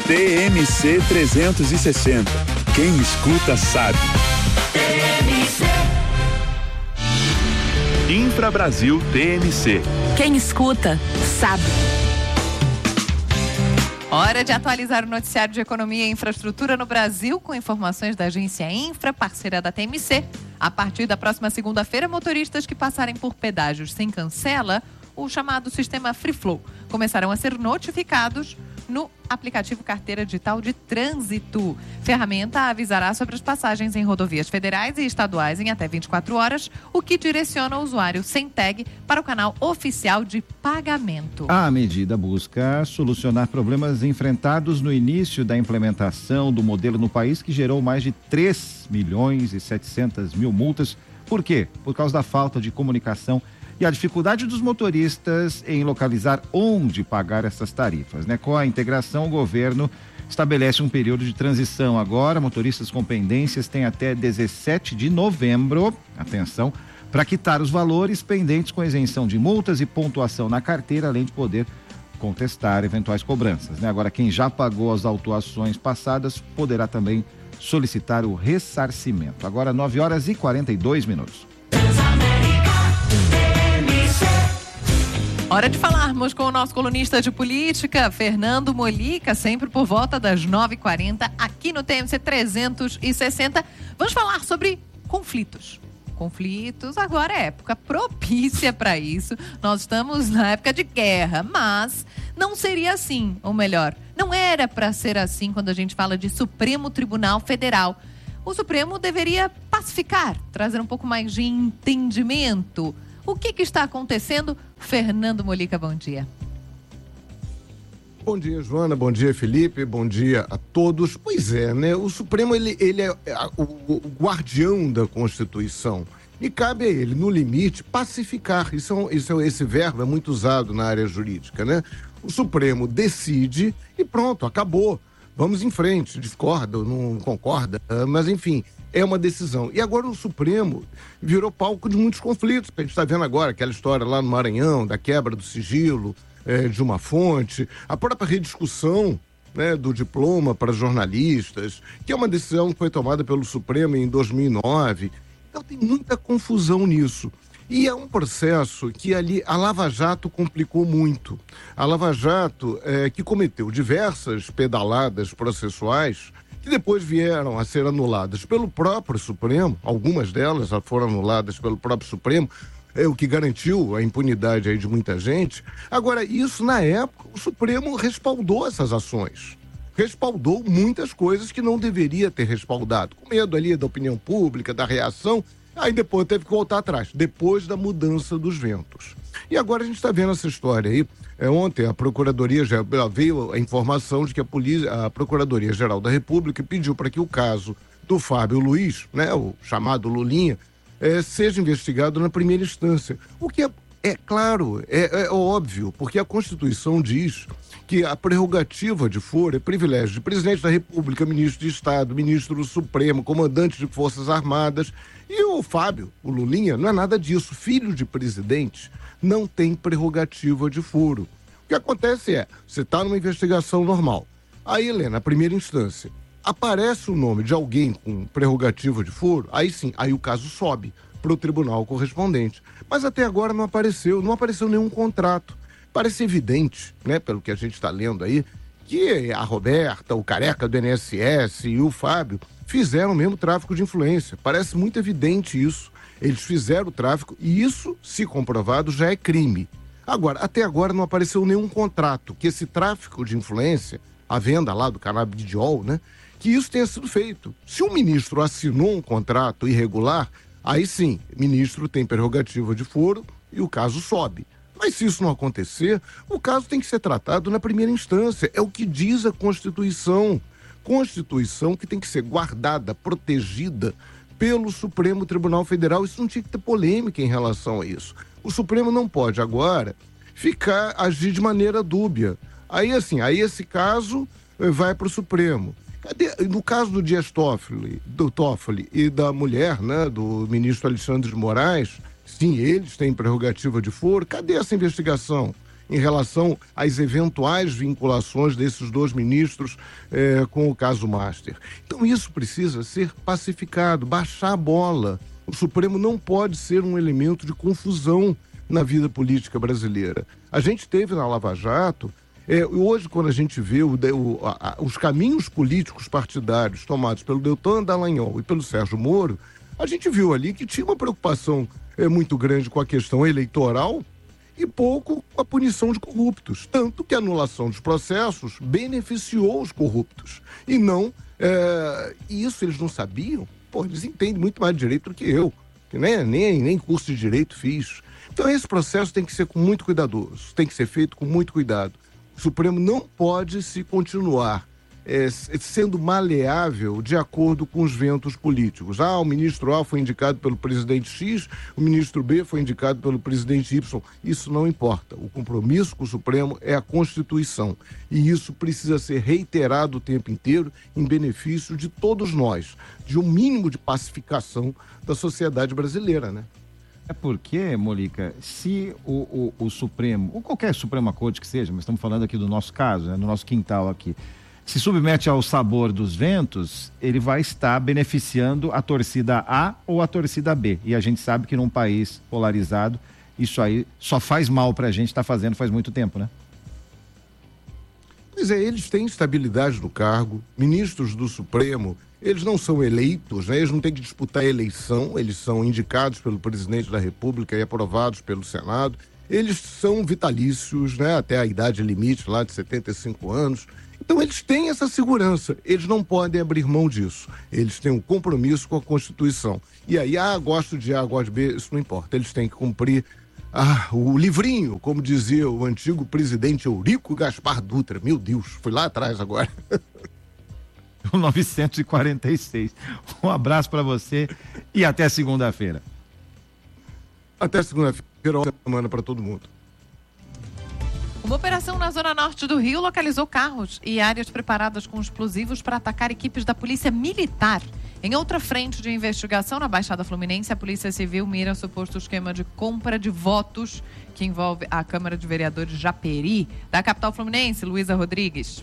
TMC 360. Quem escuta sabe. Infra Brasil TMC. Quem escuta sabe. Hora de atualizar o noticiário de economia e infraestrutura no Brasil com informações da agência Infra, parceira da TMC. A partir da próxima segunda-feira, motoristas que passarem por pedágios sem cancela, o chamado sistema Free Flow, começarão a ser notificados no aplicativo Carteira Digital de Trânsito. Ferramenta avisará sobre as passagens em rodovias federais e estaduais em até 24 horas, o que direciona o usuário sem tag para o canal oficial de pagamento. A medida busca solucionar problemas enfrentados no início da implementação do modelo no país, que gerou mais de 3 milhões e 700 mil multas. Por quê? Por causa da falta de comunicação e a dificuldade dos motoristas em localizar onde pagar essas tarifas, né? Com a integração, o governo estabelece um período de transição. Agora, motoristas com pendências têm até 17 de novembro, atenção, para quitar os valores pendentes com isenção de multas e pontuação na carteira, além de poder contestar eventuais cobranças, né? Agora, quem já pagou as autuações passadas poderá também solicitar o ressarcimento. Agora, 9h42. Hora de falarmos com o nosso colunista de política, Fernando Molica, sempre por volta das 9h40, aqui no TMC 360. Vamos falar sobre conflitos. Conflitos, agora é época propícia para isso. Nós estamos na época de guerra, mas não seria assim, ou melhor, não era para ser assim quando a gente fala de Supremo Tribunal Federal. O Supremo deveria pacificar, trazer um pouco mais de entendimento. O que está acontecendo? Fernando Molica, bom dia. Bom dia, Joana. Bom dia, Felipe. Bom dia a todos. Pois é, né? O Supremo, ele é o guardião da Constituição. E cabe a ele, no limite, pacificar. Esse verbo é muito usado na área jurídica, né? O Supremo decide e pronto, acabou. Vamos em frente. Discorda, não concorda, mas enfim, é uma decisão. E agora o Supremo virou palco de muitos conflitos, que a gente está vendo agora, aquela história lá no Maranhão, da quebra do sigilo de uma fonte, a própria rediscussão, né, do diploma para jornalistas, que é uma decisão que foi tomada pelo Supremo em 2009. Então tem muita confusão nisso. E é um processo que ali a Lava Jato complicou muito. A Lava Jato que cometeu diversas pedaladas processuais que depois vieram a ser anuladas pelo próprio Supremo. Algumas delas já foram anuladas pelo próprio Supremo, o que garantiu a impunidade aí de muita gente. Agora, isso na época, o Supremo respaldou essas ações. Respaldou muitas coisas que não deveria ter respaldado, com medo ali da opinião pública, da reação. Aí depois teve que voltar atrás, depois da mudança dos ventos. E agora a gente está vendo essa história aí. Ontem a Procuradoria-Geral veio a informação de que a Procuradoria-Geral da República pediu para que o caso do Fábio Luiz, né, o chamado Lulinha, seja investigado na primeira instância. O que é claro, é óbvio, porque a Constituição diz que a prerrogativa de foro é privilégio de presidente da República, ministro de Estado, ministro do Supremo, comandante de Forças Armadas. E o Fábio, o Lulinha, não é nada disso. Filho de presidente não tem prerrogativa de foro. O que acontece você está numa investigação normal. Aí, Helena, na primeira instância, aparece o nome de alguém com prerrogativa de foro, aí sim, aí o caso sobe para o tribunal correspondente. Mas até agora não apareceu nenhum contrato. Parece evidente, né, pelo que a gente está lendo aí, que a Roberta, o careca do INSS e o Fábio fizeram mesmo tráfico de influência. Parece muito evidente isso. Eles fizeram o tráfico e isso, se comprovado, já é crime. Agora, até agora não apareceu nenhum contrato que esse tráfico de influência, a venda lá do canabidiol, né, que isso tenha sido feito. Se o ministro assinou um contrato irregular, aí sim, o ministro tem prerrogativa de foro e o caso sobe. Mas se isso não acontecer, o caso tem que ser tratado na primeira instância. É o que diz a Constituição. Constituição que tem que ser guardada, protegida pelo Supremo Tribunal Federal. Isso não tinha que ter polêmica em relação a isso. O Supremo não pode agora agir de maneira dúbia. Aí esse caso vai para o Supremo. No caso do Dias Toffoli e da mulher, né, do ministro Alexandre de Moraes, sim, eles têm prerrogativa de foro. Cadê essa investigação? em relação às eventuais vinculações desses 2 ministros com o caso Master. Então isso precisa ser pacificado, baixar a bola. O Supremo não pode ser um elemento de confusão na vida política brasileira. A gente teve na Lava Jato, hoje quando a gente vê os caminhos políticos partidários tomados pelo Deltan Dallagnol e pelo Sérgio Moro, a gente viu ali que tinha uma preocupação muito grande com a questão eleitoral e pouco com a punição de corruptos. Tanto que a anulação dos processos beneficiou os corruptos. E não, isso eles não sabiam? Pô, eles entendem muito mais de direito do que eu, que nem curso de direito fiz. Então esse processo tem que ser com muito cuidadoso, tem que ser feito com muito cuidado. O Supremo não pode se continuar sendo maleável de acordo com os ventos políticos. O ministro A foi indicado pelo presidente X, o ministro B foi indicado pelo presidente Y. Isso não importa. O compromisso com o Supremo é a Constituição. E isso precisa ser reiterado o tempo inteiro em benefício de todos nós, de um mínimo de pacificação da sociedade brasileira, né? É porque, Molica, se o Supremo, ou qualquer Suprema Corte que seja, mas estamos falando aqui do nosso caso, né, no nosso quintal aqui, se submete ao sabor dos ventos, ele vai estar beneficiando a torcida A ou a torcida B. E a gente sabe que num país polarizado, isso aí só faz mal pra gente, está fazendo faz muito tempo, né? Pois é, eles têm estabilidade no cargo, ministros do Supremo, eles não são eleitos, né? Eles não têm que disputar a eleição, eles são indicados pelo presidente da República e aprovados pelo Senado. Eles são vitalícios, né? Até a idade limite lá de 75 anos. Então eles têm essa segurança, eles não podem abrir mão disso. Eles têm um compromisso com a Constituição. E aí, gosto de A, gosto de B, isso não importa. Eles têm que cumprir o livrinho, como dizia o antigo presidente Eurico Gaspar Dutra. Meu Deus, foi lá atrás agora. 946. Um abraço para você e até segunda-feira. Até segunda-feira, ótima semana para todo mundo. Uma operação na zona norte do Rio localizou carros e áreas preparadas com explosivos para atacar equipes da Polícia Militar. Em outra frente de investigação, na Baixada Fluminense, a Polícia Civil mira suposto esquema de compra de votos que envolve a Câmara de Vereadores de Japeri. Da capital fluminense, Luísa Rodrigues.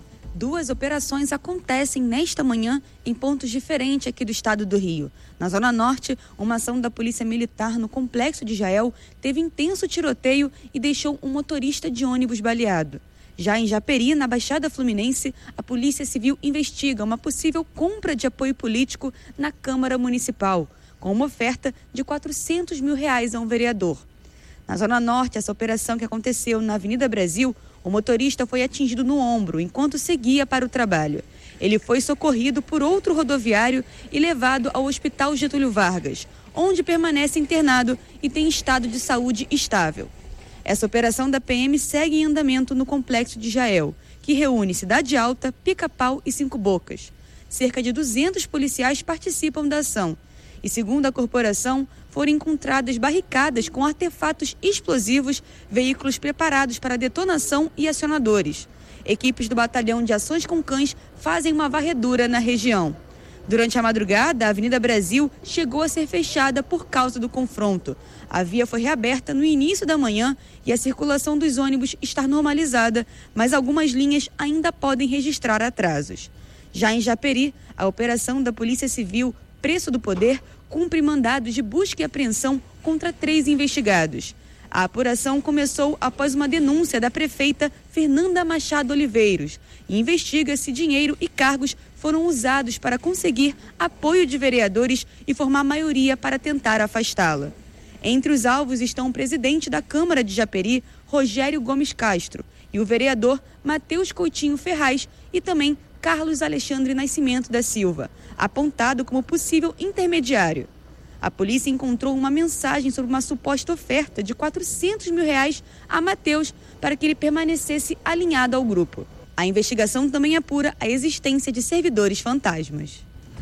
2 operações acontecem nesta manhã em pontos diferentes aqui do estado do Rio. Na Zona Norte, uma ação da Polícia Militar no Complexo de Jael teve intenso tiroteio e deixou um motorista de ônibus baleado. Já em Japeri, na Baixada Fluminense, a Polícia Civil investiga uma possível compra de apoio político na Câmara Municipal, com uma oferta de R$400 mil a um vereador. Na Zona Norte, essa operação que aconteceu na Avenida Brasil, o motorista foi atingido no ombro enquanto seguia para o trabalho. Ele foi socorrido por outro rodoviário e levado ao Hospital Getúlio Vargas, onde permanece internado e tem estado de saúde estável. Essa operação da PM segue em andamento no Complexo de Jael, que reúne Cidade Alta, Pica-Pau e 5 Bocas. Cerca de 200 policiais participam da ação. E, segundo a corporação, foram encontradas barricadas com artefatos explosivos, veículos preparados para detonação e acionadores. Equipes do Batalhão de Ações com Cães fazem uma varredura na região. Durante a madrugada, a Avenida Brasil chegou a ser fechada por causa do confronto. A via foi reaberta no início da manhã e a circulação dos ônibus está normalizada, mas algumas linhas ainda podem registrar atrasos. Já em Japeri, a operação da Polícia Civil Preço do Poder cumpre mandados de busca e apreensão contra 3 investigados. A apuração começou após uma denúncia da prefeita Fernanda Machado Oliveiros e investiga se dinheiro e cargos foram usados para conseguir apoio de vereadores e formar maioria para tentar afastá-la. Entre os alvos estão o presidente da Câmara de Japeri, Rogério Gomes Castro, e o vereador Matheus Coutinho Ferraz e também Carlos Alexandre Nascimento da Silva, apontado como possível intermediário. A polícia encontrou uma mensagem sobre uma suposta oferta de R$400 mil a Matheus para que ele permanecesse alinhado ao grupo. A investigação também apura a existência de servidores fantasmas.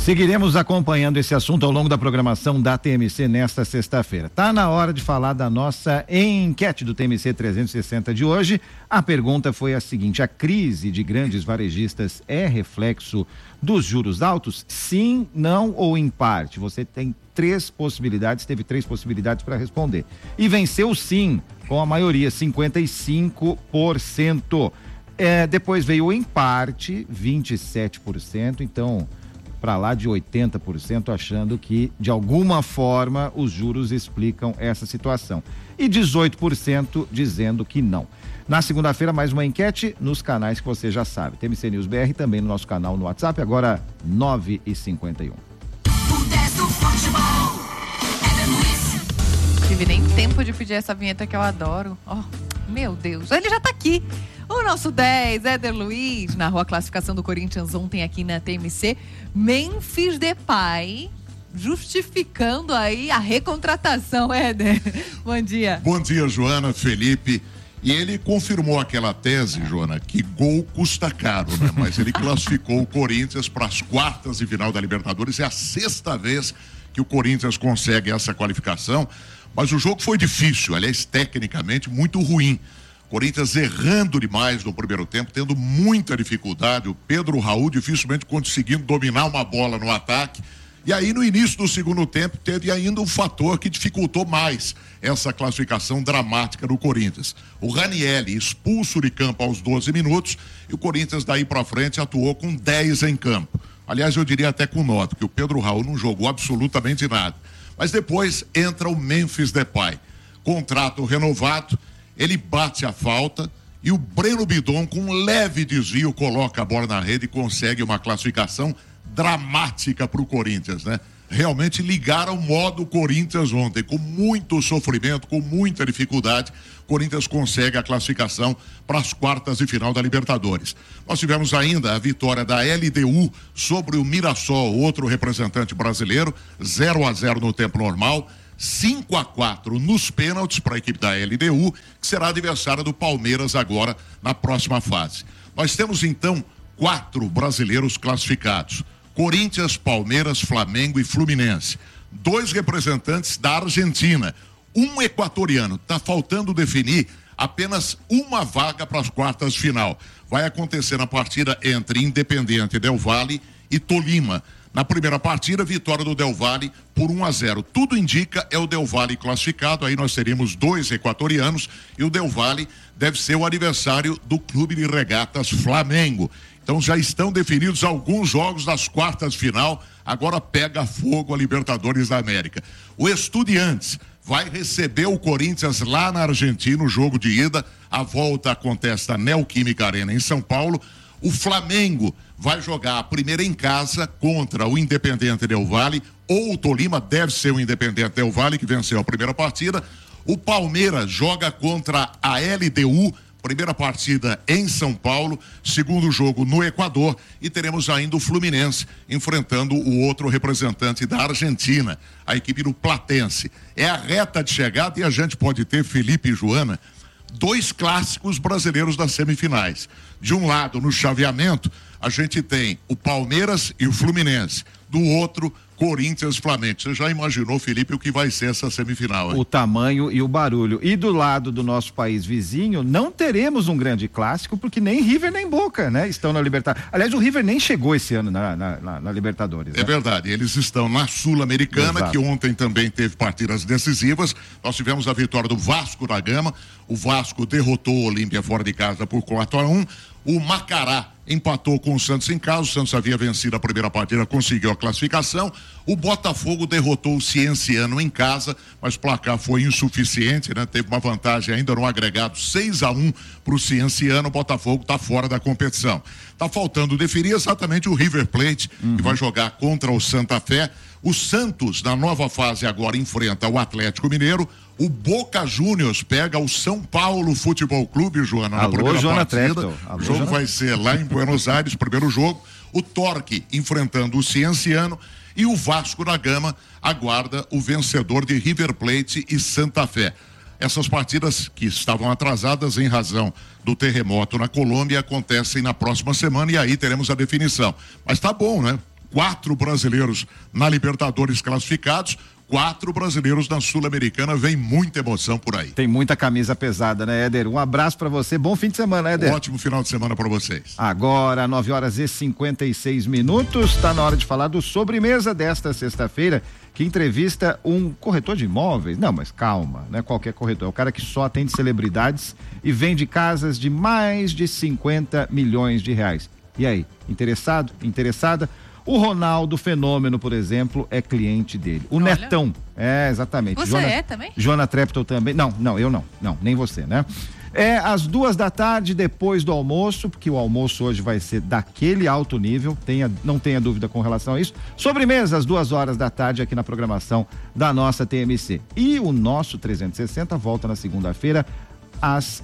Seguiremos acompanhando esse assunto ao longo da programação da TMC nesta sexta-feira. Tá na hora de falar da nossa enquete do TMC 360 de hoje. A pergunta foi a seguinte: a crise de grandes varejistas é reflexo dos juros altos? Sim, não ou em parte? Você tem teve três possibilidades para responder. E venceu sim, com a maioria, 55%. Depois veio o em parte, 27%, então para lá de 80%, achando que de alguma forma os juros explicam essa situação. E 18% dizendo que não. Na segunda-feira, mais uma enquete nos canais que você já sabe. TMC News BR, também no nosso canal no WhatsApp, agora 9h51. Tive nem tempo de pedir essa vinheta que eu adoro. Oh, meu Deus, ele já tá aqui. O nosso 10, Éder Luiz, narrou a classificação do Corinthians ontem aqui na TMC. Memphis Depay, justificando aí a recontratação, Éder. Bom dia. Bom dia, Joana, Felipe. E ele confirmou aquela tese, Joana, que gol custa caro, né? Mas ele classificou o Corinthians para as quartas de final da Libertadores. É a sexta vez que o Corinthians consegue essa qualificação. Mas o jogo foi difícil, aliás, tecnicamente muito ruim. Corinthians errando demais no primeiro tempo, tendo muita dificuldade. O Pedro Raul dificilmente conseguindo dominar uma bola no ataque. E aí, no início do segundo tempo, teve ainda um fator que dificultou mais essa classificação dramática do Corinthians. O Ranieri expulso de campo aos 12 minutos e o Corinthians daí para frente atuou com 10 em campo. Aliás, eu diria até com 9, porque o Pedro Raul não jogou absolutamente nada. Mas depois entra o Memphis Depay. Contrato renovado, ele bate a falta e o Breno Bidon, com um leve desvio, coloca a bola na rede e consegue uma classificação dramática para o Corinthians, né? Realmente ligaram o modo Corinthians ontem, com muito sofrimento, com muita dificuldade. O Corinthians consegue a classificação para as quartas de final da Libertadores. Nós tivemos ainda a vitória da LDU sobre o Mirassol, outro representante brasileiro, 0-0 no tempo normal, 5-4 nos pênaltis para a equipe da LDU, que será adversária do Palmeiras agora na próxima fase. Nós temos então 4 brasileiros classificados: Corinthians, Palmeiras, Flamengo e Fluminense. 2 representantes da Argentina, um equatoriano. Está faltando definir apenas uma vaga para as quartas de final. Vai acontecer na partida entre Independiente Del Valle e Tolima. Na primeira partida, vitória do Del Valle por 1-0. Tudo indica é o Del Valle classificado. Aí nós teríamos 2 equatorianos e o Del Valle deve ser o adversário do Clube de Regatas Flamengo. Então já estão definidos alguns jogos das quartas de final. Agora pega fogo a Libertadores da América. O Estudiantes vai receber o Corinthians lá na Argentina, no jogo de ida. A volta acontece na Neoquímica Arena em São Paulo. O Flamengo vai jogar a primeira em casa contra o Independiente Del Valle, ou o Tolima, deve ser o Independiente Del Valle, que venceu a primeira partida. O Palmeiras joga contra a LDU, primeira partida em São Paulo, segundo jogo no Equador, e teremos ainda o Fluminense enfrentando o outro representante da Argentina, a equipe do Platense. É a reta de chegada e a gente pode ter, Felipe e Joana, 2 clássicos brasileiros das semifinais. De um lado, no chaveamento, a gente tem o Palmeiras e o Fluminense. Do outro, Corinthians e Flamengo. Você já imaginou, Felipe, o que vai ser essa semifinal? Hein? O tamanho e o barulho. E do lado do nosso país vizinho, não teremos um grande clássico, porque nem River nem Boca, né, estão na Libertadores. Aliás, o River nem chegou esse ano na Libertadores. Né? É verdade, eles estão na Sul-Americana. Exato. Que ontem também teve partidas decisivas. Nós tivemos a vitória do Vasco da Gama. O Vasco derrotou o Olímpia fora de casa por 4-1. O Macará empatou com o Santos em casa. O Santos havia vencido a primeira partida, conseguiu a classificação. O Botafogo derrotou o Cienciano em casa, mas o placar foi insuficiente, né? Teve uma vantagem ainda no agregado 6-1 para o Cienciano. O Botafogo está fora da competição. Está faltando definir exatamente o River Plate, que vai jogar contra o Santa Fé. O Santos, na nova fase agora, enfrenta o Atlético Mineiro. O Boca Juniors pega o São Paulo Futebol Clube, Joana, na primeira partida. O jogo vai ser lá em Buenos Aires, primeiro jogo. O Torque enfrentando o Cienciano. E o Vasco da Gama aguarda o vencedor de River Plate e Santa Fé. Essas partidas que estavam atrasadas em razão do terremoto na Colômbia acontecem na próxima semana e aí teremos a definição. Mas tá bom, né? 4 brasileiros na Libertadores classificados, 4 brasileiros na Sul-Americana. Vem muita emoção por aí. Tem muita camisa pesada, né, Éder? Um abraço pra você, bom fim de semana, Éder. Ótimo final de semana pra vocês. Agora, 9h56, tá na hora de falar do Sobremesa desta sexta-feira, que entrevista um corretor de imóveis. Não, mas calma, não é qualquer corretor, é o cara que só atende celebridades e vende casas de mais de 50 milhões de reais. E aí, interessado? Interessada? O Ronaldo Fenômeno, por exemplo, é cliente dele. O Olha. Netão, exatamente. Você é também? Jona Treptow também. Não, eu não, nem você, né? É às 14h, depois do almoço, porque o almoço hoje vai ser daquele alto nível, não tenha dúvida com relação a isso. Sobremesa às 14h aqui na programação da nossa TMC. E o nosso 360 volta na segunda-feira às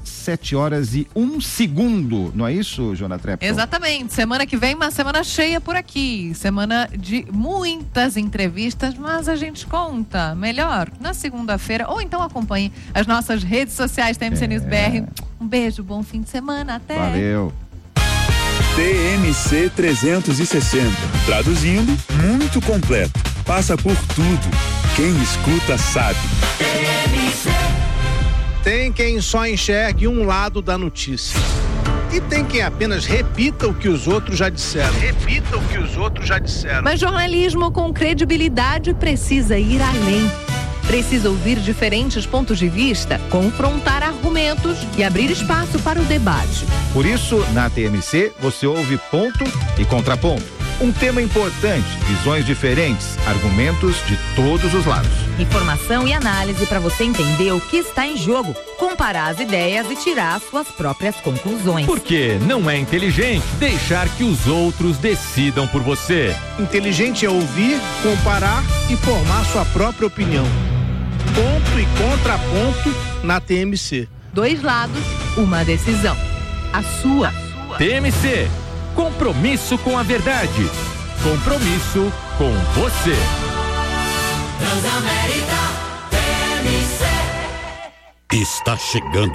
7h01, não é isso, Jona Treptow? Exatamente. Semana que vem, uma semana cheia por aqui. Semana de muitas entrevistas, mas a gente conta melhor na segunda-feira, ou então acompanhe as nossas redes sociais TMC News BR. Um beijo, bom fim de semana, até. Valeu. TMC 360. Traduzindo, muito completo. Passa por tudo. Quem escuta sabe. Tem quem só enxergue um lado da notícia. E tem quem apenas repita o que os outros já disseram. Mas jornalismo com credibilidade precisa ir além. Precisa ouvir diferentes pontos de vista, confrontar argumentos e abrir espaço para o debate. Por isso, na TMC, você ouve ponto e contraponto. Um tema importante, visões diferentes, argumentos de todos os lados. Informação e análise para você entender o que está em jogo, comparar as ideias e tirar suas próprias conclusões. Porque não é inteligente deixar que os outros decidam por você. Inteligente é ouvir, comparar e formar sua própria opinião. Ponto e contraponto na TMC. 2 lados, uma decisão. A sua. TMC. Compromisso com a verdade. Compromisso com você. Transamérica TMC. Está chegando